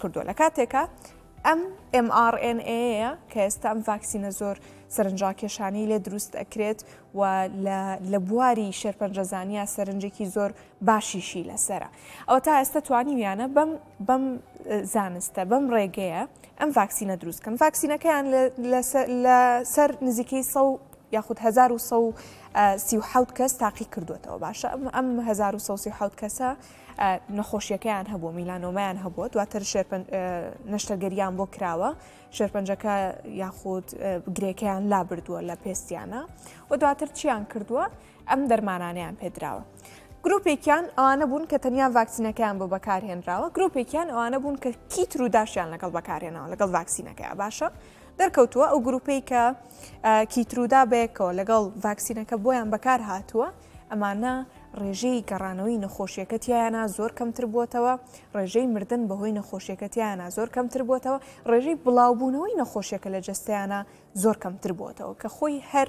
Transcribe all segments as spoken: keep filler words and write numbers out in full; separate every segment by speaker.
Speaker 1: کردووە لە کاتێکە ئەم ئێم ئاڕ ئێن ئێەیە کە ئێستا ئەم ڤاکسینە زۆر سەرنجاکێشانی لێ دروست ئەکرێت و لە بواری شێرپەنجەزانیە سەرنجێکی زۆر باشیشی لەسرە. ئەوە تا ئێستا توانیویانە بەم زانستە بەم ڕێگەیە ئەم ڤاکسینە دروستکەن. ڤاکسینەکەیان لەسەر نزیکەی سە یاخود هەزار و سە و سی و حەوت کەس تاقی کردوێتەوە. باشە ئەم هەزار و سە و سی و حەوت کەسە نەخۆشیەکەیان هەبوو، میلانۆمایان هەبووە، دواتر نەشتەرگەریان بۆ کراوە، شێرپەنجەکە یاخود گرێکەیان لا بردووە لە پێستیانە و دواتر چیان کردووە؟ ئەم دەرمانانیان پێدراوە. گرروپێکیان ئەوانە بوون کە تەنیا ڤاکسینەکەیان بۆ بەکارهێنراوە، گرروپێکیان ئەوانە بوون کە کیتر و داشیان لەگەڵ بەکارهێناوە لەگەڵ ڤاکسینەکەیە. باشە دەرکەوتووە ئەو گرروپەی کە کیترودا بێکەوە لەگەڵ ڤاکسینەکە بۆیان بەکار هاتووە، ئەمانە ڕێژەی گەڕانەوەی نەخۆشیەکەتیانە زۆر کەمتر بووتەوە، ڕێژەی مردن بەهۆی نەخۆشیەکەتیانە زۆر کەمتر بووتەوە، ڕێژەی بڵاوبوونەوەی نەخۆشیەکە لە جەستەیانە زۆر کەمتر بووتەوە کە خۆی هەر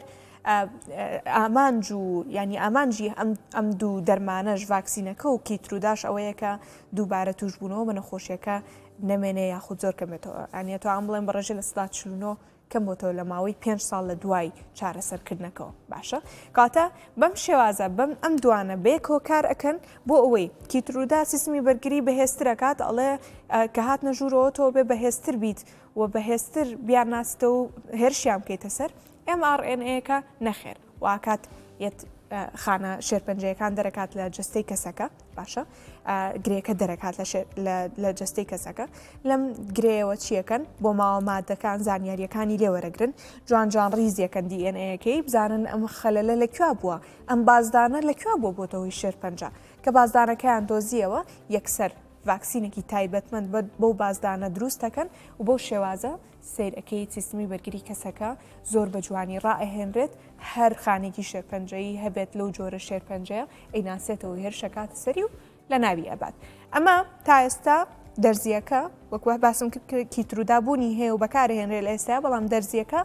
Speaker 1: ئامانج و ینی ئامانجی ئەم دوو دەرمانەش ڤاکسینەکە و کیتروداش ئەوەیە کە دووبارە توشبوونەوە بە نەخۆشیەکە نەمێنێ یاخود زۆر کەمێتەوە. ئەنیێتەوە ئەم بڵێن بەڕێژە لە سەدا چلونەوە کەم بۆتەوە لە ماوەی پێنج ساڵ لە دوای چارەسەرکردنەکەەوە. باشە کاتە بەم شێوازە بەم ئەم دوانە بێکۆ کار ئەکەن بۆ ئەوەی کیترودا سیستمی بەرگری بەهێزترەکات ئەڵێ کە هات نەژوورەوەتەوە بێ بەهێزتر بیت و بەهێزتر بیان ناستە و هێرشیان بکەیتە سەر ئێم ئاڕ ئێن ئێەکە نەخێر واکات خانە شێرپەنجەیەکان دەرەکات لە جستەی کەسەکە. باشە گرێکە دەرەکات لە جستەی کەسەکە. لەم گرەیەوە چیەکەن بۆ ماوە مادەکان زانیاریەکانی لێوەرەگرن، جوان جوان ڕیزیەکەن دی ئێن ئێەکەی بزانن ئەم خەلەلە لەکوێ بووە، ئەم بازدانە لەکوێ بۆ بۆتەوەی شێرپەنجە کە بازدانەکەیان دۆزیەوە یەکسەر ڤاکسینێکی تایبەتمەند بەو بازدانە دروستەکەن و بەو شێوازە سیرەکەی سیستمی بەرگری کەسەکە زۆر بە جوانی ڕائەهێنرێت، هەر خانێکی شێرپەنجەیی هەبێت لەو جۆرە شێرپەنجەیە ئەیناسێتەوە هێرشەکات سەری و لە ناوی ئەبات. ئەمە تا ئێستا دەرزیەکە وەکوە باسم کرد کیترودابوونی هەیە و بەکارهێنرێت لە ئێستا، بەڵام دەرزیەکە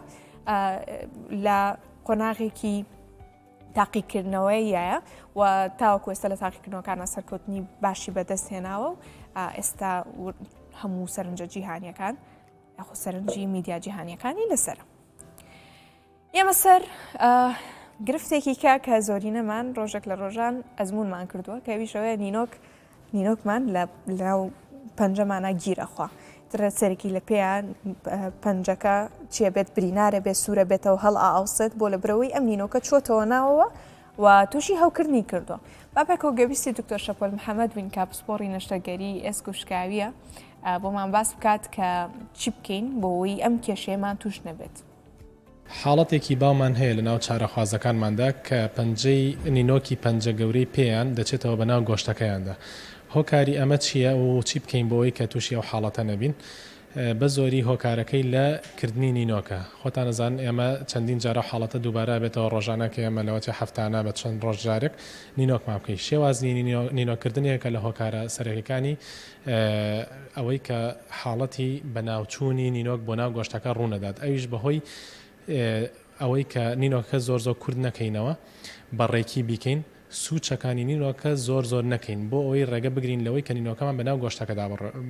Speaker 1: لە قۆناغێکی تاقیکردنەوەیە و تاوەکو ئێستا لە تاقیکردنەوەکانە سەرکەوتنی باشی بەدەست هێناوە و ئێستا هەموو سەرنجە جیهانیەکان یاخۆ سەرنجی میدیا جیهانیەکانی لەسرە. ئێمە سەر گرفتێکی کە کە زۆرینەمان ڕۆژێک لە ڕۆژان ئەزمونمان کردووە کە ویشەوەیە نینۆک نینۆکمان لە پەنجەمانە گیرەخوا ترە سەرێکی لە پێیان پەنجەکە چیە بێت برینارە بێت سوورە بێتەوە هەڵ ئاوسێت بۆ لە برەوەی ئەم نینۆکە چۆتەوە ناوەوە و تووشی هەوکردنی کردووە. باپێکەوە گەویستی دکتۆر شەپۆل محەممەد بین کاپسپۆری نەشتەرگەری ئێسک و شکاویە بۆمان باس بکات کە چی بکەین بۆەوەی ئەم کێشەیەمان توش نەبێت.
Speaker 2: حاڵەتێکی باومان هەیە لە ناو چارەخوازەکانماندا کە پەنجەی نینۆکی پەنجە گەورەی پێیان دەچێتەوە بە ناو گۆشتەکەیاندا. هۆکاری ئەمە چییە و چی بکەین بۆەوەی کە تووشی ئەو حاڵەتە نەبین؟ بە زۆری هۆکارەکەی لە کردنی نینۆکە. خۆتان نەزان ئێمە چەندین جارە حاڵەتە دووبارە بێتەوە ڕۆژانە کە ئێمە لەوەتی هەفتانە بە چەند ڕۆژ جارێک نینۆکمان بکەین. شێوازی نینۆکردنێکە لە هۆکارە سەرەکیەکانی ئەوەی کە حاڵەتی بەناوچوونی نینۆک بۆ ناو گۆشتەکە ڕوونەدات، ئەویش بەهۆی ئەوەی کە نینۆکە زۆر زۆر کورد نەکەینەوە بەڕێکی بیکەین، سوچەکانی نینۆکە زۆر زۆر نەکەین بۆ ئەوەی ڕێگە بگرین لەوەی کە نینۆکەمان بە ناو گۆشتەکەدا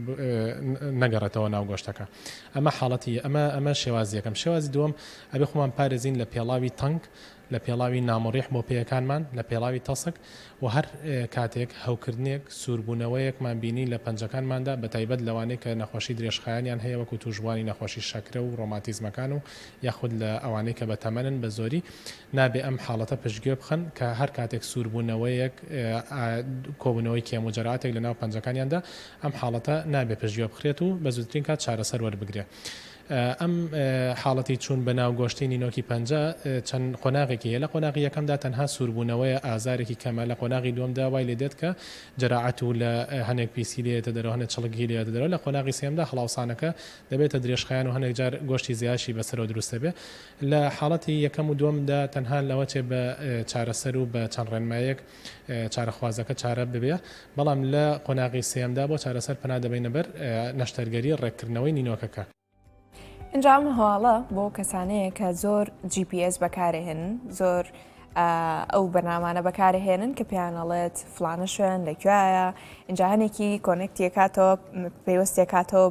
Speaker 2: نەگەڕێتەوە ناو گۆشتەکە. ئەمە حاڵەتی ئەمە ئەمە شێوازی یەکەم. شێوازی دووەم ئەبێ خۆمان پارێزین لە پێڵاوی تەنگ، لە پێڵاوی نامۆڕیح بۆ پێیەکانمان، لە پێڵاوی تەسک و هەر کاتێک هەوکردنێک سووربوونەوەیەکمان بینی لە پەنجەکانماندا بە تایبەت لەوانەیە کە نەخۆشی درێژخایانیان هەیە وەکو تووشبوانی نەخۆشی شەکرە و ڕۆماتیزمەکان و یاخود لە ئەوانەی کە بەتەمەنن بە زۆری نابێ ئەم حاڵەتە پشتگوێ بخەن کە هەر کاتێک سووربوونەوەیەک کۆبوونەوەی کێموجەراتێک لە ناو پەنجەکانیاندا ئەم حاڵەتە نابێ پشتگوێ بخرێت و بە زووترین کات چارەسەر وەربگرێت. ئەم حاڵەتی چوون بە ناو گۆشتی نینۆکی پەنجە چەند قۆناغێکی هەیە. لە قۆناغی یەکەمدا تەنها سووربوونەوەیە ئازارێکی کەمە، لە قۆناغی دووەمدا وای لێ دێت کە جەراعەت و لە هەنێک پیسی لێتە دەرەوە، هەنێک چڵکی لێتە دەرەوە. لە قۆناغی سێمدا هەڵاوسانەکە دەبێتە درێژخایان و هەنێک جار گۆشتی زیاشی بەسەرەوە دروستە بێ. لە حاڵەتی یەکەم و دووەمدا تەنها لەوە چێ بە چارەسەر و بە چەند ڕێنمایەک چارەخوازەکە چارە ببێ، بەڵام لە قۆناغی سێمدا بۆ چارەسەر پەنا دەبینە بەر نەشتەرگەری ڕێککردنەوەی نینۆکەکە.
Speaker 1: اینجا ئەم هەواڵە بۆ کەسانەیە کە زۆر جی پی ئێس بەکارهێنن، زۆر ئەو بەنامانە بەکارهێنن کە پێیانەڵێت فلانە شوێن لەکوایە، اینجا هەنێکی کۆنێکتیەکاتەوە پێوەستێکاتەوە